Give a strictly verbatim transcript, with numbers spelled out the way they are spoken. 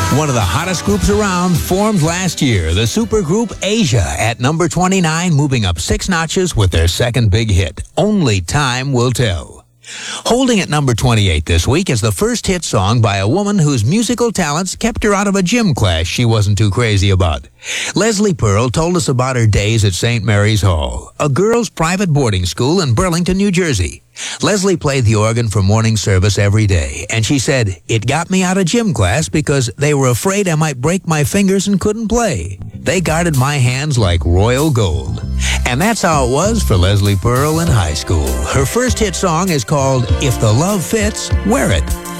One of the hottest groups around formed last year, the supergroup Asia, at number twenty-nine, moving up six notches with their second big hit, Only Time Will Tell. Holding at number twenty-eight this week is the first hit song by a woman whose musical talents kept her out of a gym class she wasn't too crazy about. Leslie Pearl told us about her days at Saint Mary's Hall, a girls' private boarding school in Burlington, New Jersey. Leslie played the organ for morning service every day, and she said, "It got me out of gym class because they were afraid I might break my fingers and couldn't play. They guarded my hands like royal gold." And that's how it was for Leslie Pearl in high school. Her first hit song is called If the Love Fits, Wear It.